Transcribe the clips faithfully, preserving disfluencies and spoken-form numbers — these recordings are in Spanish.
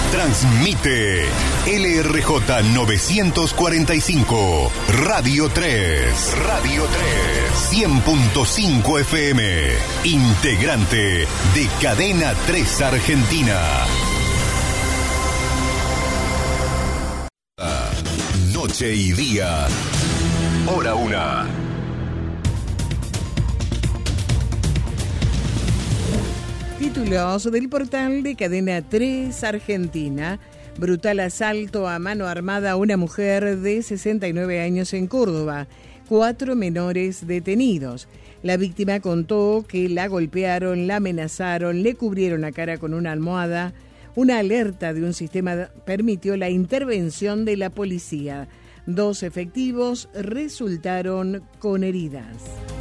Transmite L R J novecientos cuarenta y cinco, Radio tres. Radio tres. cien punto cinco F M. Integrante de Cadena tres Argentina. Noche y día. Hora una. Títulos del portal de Cadena tres Argentina. Brutal asalto a mano armada a una mujer de sesenta y nueve años en Córdoba. Cuatro menores detenidos. La víctima contó que la golpearon, la amenazaron, le cubrieron la cara con una almohada. Una alerta de un sistema permitió la intervención de la policía. Dos efectivos resultaron con heridas.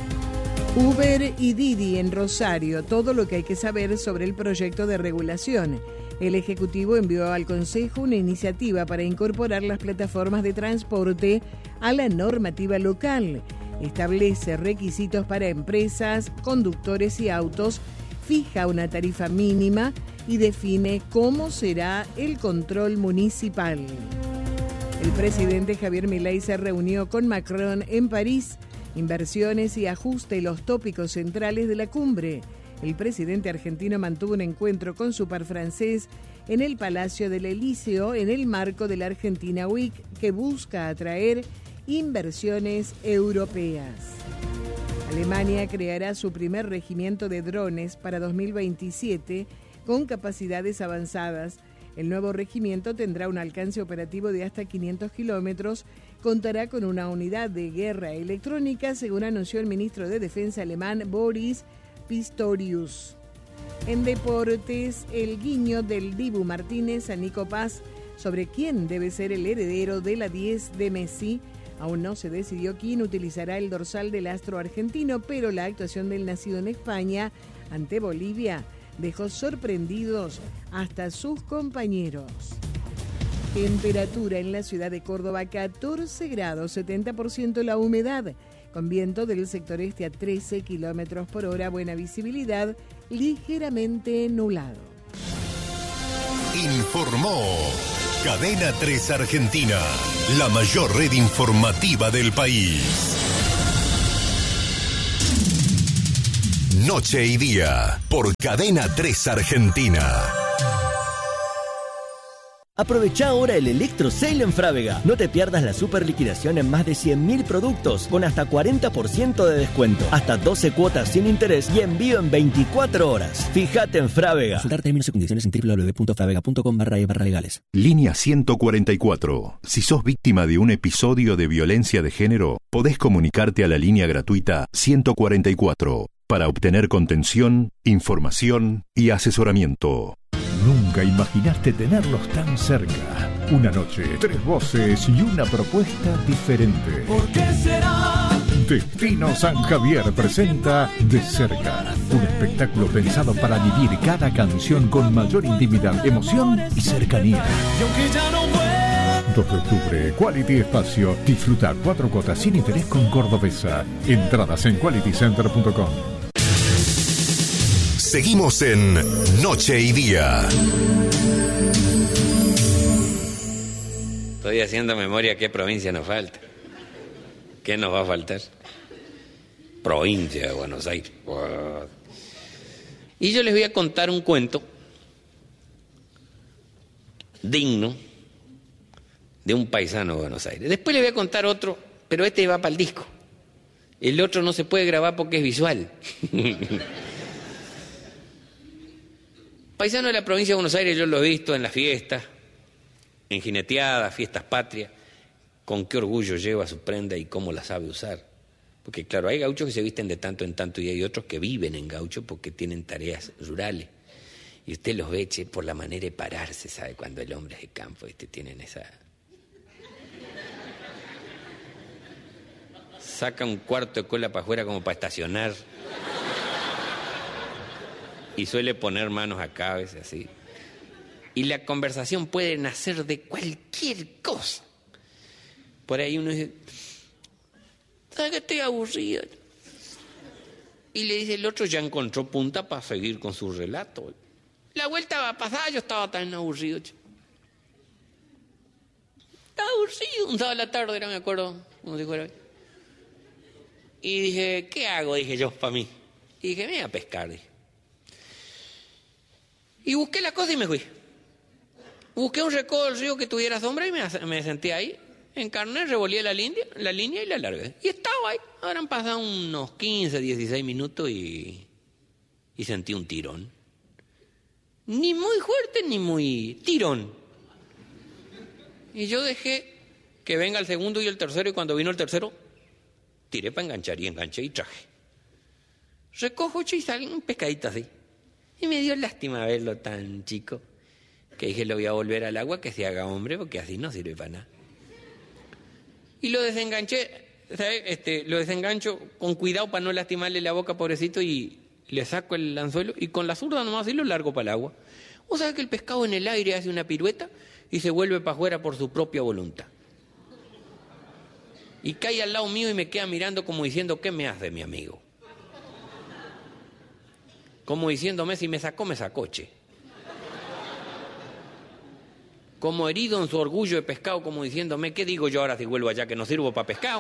Uber y Didi en Rosario, todo lo que hay que saber sobre el proyecto de regulación. El Ejecutivo envió al Consejo una iniciativa para incorporar las plataformas de transporte a la normativa local. Establece requisitos para empresas, conductores y autos, fija una tarifa mínima y define cómo será el control municipal. El presidente Javier Milei se reunió con Macron en París. Inversiones y ajuste, los tópicos centrales de la cumbre. El presidente argentino mantuvo un encuentro con su par francés en el Palacio del Elíseo en el marco de la Argentina Week, que busca atraer inversiones europeas. Alemania creará su primer regimiento de drones para dos mil veintisiete con capacidades avanzadas. El nuevo regimiento tendrá un alcance operativo de hasta quinientos kilómetros, contará con una unidad de guerra electrónica, según anunció el ministro de Defensa alemán Boris Pistorius. En deportes, el guiño del Dibu Martínez a Nico Paz sobre quién debe ser el heredero de la diez de Messi. Aún no se decidió quién utilizará el dorsal del astro argentino, pero la actuación del nacido en España ante Bolivia dejó sorprendidos hasta sus compañeros. Temperatura en la ciudad de Córdoba, catorce grados, setenta por ciento la humedad, con viento del sector este a trece kilómetros por hora, buena visibilidad, ligeramente nublado. Informó Cadena tres Argentina, la mayor red informativa del país. Noche y día, por Cadena tres Argentina. Aprovecha ahora el Electro Sale en Frávega. No te pierdas la super liquidación en más de cien mil productos con hasta cuarenta por ciento de descuento, hasta doce cuotas sin interés y envío en veinticuatro horas. Fíjate en Frávega. Consultar términos y condiciones en doble u doble u doble u punto fravega punto com barra e barra legales. Línea ciento cuarenta y cuatro. Si sos víctima de un episodio de violencia de género, podés comunicarte a la línea gratuita ciento cuarenta y cuatro para obtener contención, información y asesoramiento. Nunca imaginaste tenerlos tan cerca. Una noche, tres voces y una propuesta diferente. ¿Por qué será? Destino San Javier presenta De Cerca, un espectáculo pensado para vivir cada canción con mayor intimidad, emoción y cercanía. Y aunque ya no vuelva. dos de octubre, Quality Espacio. Disfruta cuatro cuotas sin interés con Cordobesa. Entradas en quality center punto com. Seguimos en Noche y Día. Estoy haciendo memoria qué provincia nos falta. ¿Qué nos va a faltar? Provincia de Buenos Aires. Y yo les voy a contar un cuento digno de un paisano de Buenos Aires. Después les voy a contar otro, pero este va para el disco. El otro no se puede grabar porque es visual. Paisano de la provincia de Buenos Aires, yo lo he visto en las fiestas, en jineteadas, fiestas patrias, con qué orgullo lleva su prenda y cómo la sabe usar. Porque claro, hay gauchos que se visten de tanto en tanto y hay otros que viven en gaucho porque tienen tareas rurales. Y usted los ve, che, por la manera de pararse, ¿sabe? Cuando el hombre es de campo, este, tienen esa... Saca un cuarto de cola para afuera como para estacionar. Y suele poner manos acá, a veces así. Y la conversación puede nacer de cualquier cosa. Por ahí uno dice, ¿sabes que estoy aburrido? Y le dice el otro, ya encontró punta para seguir con su relato. La vuelta va a pasar, yo estaba tan aburrido. Estaba aburrido, un sábado a la tarde era, me acuerdo, como si fuera hoy. Y dije, ¿qué hago? Dije yo, para mí. Y dije, me voy a pescar, dije. Y busqué la cosa y me fui. Busqué un recodo del río que tuviera sombra y me, me senté ahí, encarné, revolví la línea, la línea y la largué. Y estaba ahí. Habrán pasado unos quince, dieciséis minutos y, y sentí un tirón. Ni muy fuerte ni muy tirón. Y yo dejé que venga el segundo y el tercero, y cuando vino el tercero, tiré para enganchar y enganché y traje. Recojo y sale un pescadito así. Y me dio lástima verlo tan chico, que dije, lo voy a volver al agua, que se haga hombre, porque así no sirve para nada. Y lo desenganché, ¿sabes? Este, lo desengancho con cuidado para no lastimarle la boca, pobrecito, y le saco el anzuelo, y con la zurda nomás y lo largo para el agua. ¿Vos sabés que el pescado en el aire hace una pirueta y se vuelve para afuera por su propia voluntad? Y cae al lado mío y me queda mirando como diciendo, ¿qué me hace, mi amigo? Como diciéndome, si me sacó, me sacó, che. Como herido en su orgullo de pescado, como diciéndome, ¿qué digo yo ahora si vuelvo allá que no sirvo para pescado?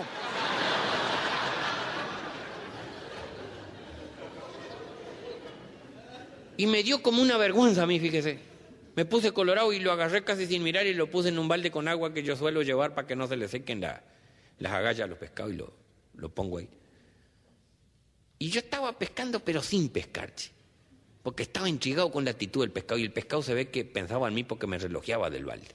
Y me dio como una vergüenza a mí, fíjese. Me puse colorado y lo agarré casi sin mirar y lo puse en un balde con agua que yo suelo llevar para que no se le sequen la, las agallas a los pescados, y lo, lo pongo ahí. Y yo estaba pescando, pero sin pescar, che, porque estaba intrigado con la actitud del pescado, y el pescado se ve que pensaba en mí porque me relojeaba del balde.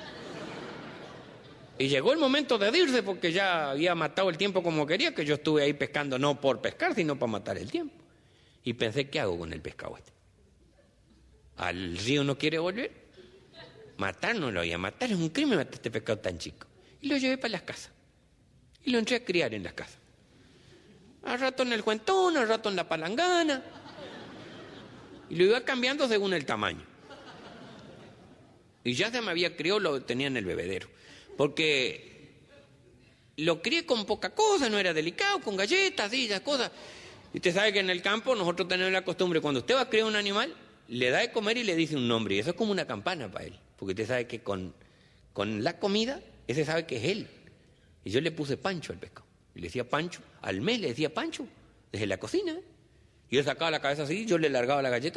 Y llegó el momento de irse, porque ya había matado el tiempo como quería, que yo estuve ahí pescando no por pescar, sino para matar el tiempo. Y pensé, ¿qué hago con el pescado este? ¿Al río no quiere volver? Matar no lo voy a matar, es un crimen matar este pescado tan chico. Y lo llevé para las casas. Y lo entré a criar en las casas. Al rato en el cuentón, al rato en la palangana. Y lo iba cambiando según el tamaño. Y ya se me había criado, lo tenía en el bebedero. Porque lo crié con poca cosa, no era delicado, con galletas y esas cosas. Y usted sabe que en el campo nosotros tenemos la costumbre, cuando usted va a criar un animal, le da de comer y le dice un nombre. Y eso es como una campana para él. Porque usted sabe que con, con la comida, ese sabe que es él. Y yo le puse Pancho al pescado. Y le decía Pancho. Al mes le decía Pancho. Desde la cocina. ¿eh? Y él sacaba la cabeza así, yo le largaba la galleta.